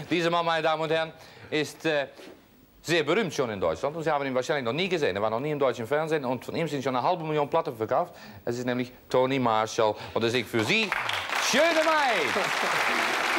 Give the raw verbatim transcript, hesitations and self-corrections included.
Dieser Mann, meine Damen und Herren, ist äh, sehr berühmt schon in Deutschland. Und Sie haben ihn wahrscheinlich noch nie gesehen. Er war noch nie im deutschen Fernsehen. Und von ihm sind schon eine halbe Million Platten verkauft. Es ist nämlich Tony Marshall. Und das ist für Sie, Schöne Maid.